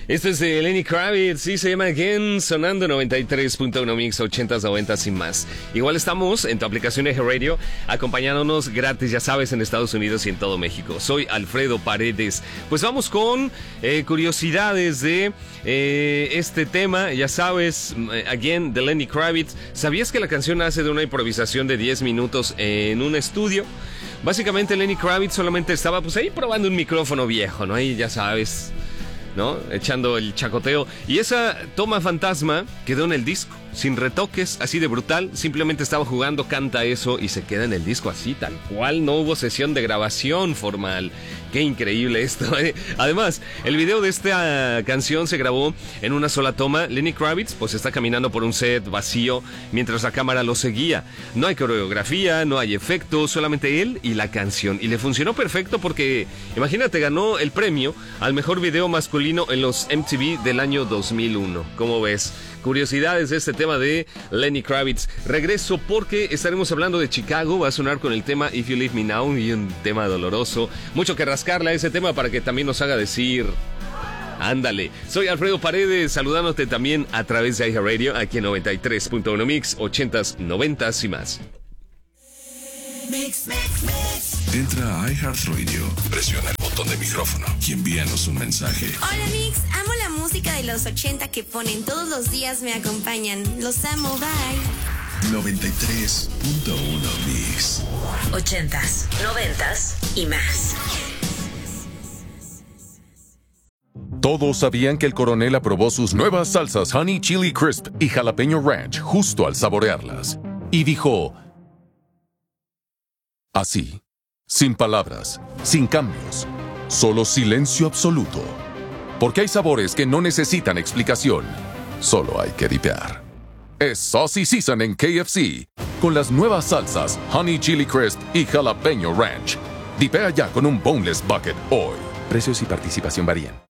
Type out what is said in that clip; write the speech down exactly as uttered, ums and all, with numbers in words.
Esto es de Lenny Kravitz, sí, se llama Again, sonando noventa y tres punto uno Mix, ochentas, noventas y más. Igual estamos en tu aplicación Eje Radio, acompañándonos gratis, ya sabes, en Estados Unidos y en todo México. Soy Alfredo Paredes. Pues vamos con eh, curiosidades de eh, este tema, ya sabes, Again, de Lenny Kravitz. ¿Sabías que la canción nace de una improvisación de diez minutos en un estudio? Básicamente Lenny Kravitz solamente estaba pues ahí probando un micrófono viejo, ¿no? Ahí ya sabes, ¿no? Echando el chacoteo. Y esa toma fantasma quedó en el disco, sin retoques, así de brutal. Simplemente estaba jugando, canta eso y se queda en el disco así, tal cual. No hubo sesión de grabación formal. Qué increíble esto, ¿eh? Además, el video de esta canción se grabó en una sola toma. Lenny Kravitz pues está caminando por un set vacío mientras la cámara lo seguía. No hay coreografía, no hay efectos, solamente él y la canción. Y le funcionó perfecto porque, imagínate, ganó el premio al mejor video masculino en los M T V del año dos mil uno. ¿Cómo ves? Curiosidades de este tema de Lenny Kravitz. Regreso porque estaremos hablando de Chicago. Va a sonar con el tema If You Leave Me Now, y un tema doloroso. Mucho que rascarle a ese tema para que también nos haga decir ándale. Soy Alfredo Paredes, saludándote también a través de iHeartRadio, aquí en noventa y tres punto uno Mix, ochentas, noventas y más. Mix, mix, mix. Entra a iHeartRadio, presiona el botón de micrófono y envíanos un mensaje. Hola Mix, amo la música de los ochenta que ponen todos los días, me acompañan. Los amo, bye. noventa y tres punto uno Mix. Ochentas, noventas y más. Todos sabían que el coronel aprobó sus nuevas salsas Honey Chili Crisp y Jalapeño Ranch justo al saborearlas. Y dijo así, sin palabras, sin cambios, solo silencio absoluto. Porque hay sabores que no necesitan explicación, solo hay que dipear. Es Saucy Season en K F C, con las nuevas salsas Honey Chili Crisp y Jalapeño Ranch. Dipea ya con un Boneless Bucket hoy. Precios y participación varían.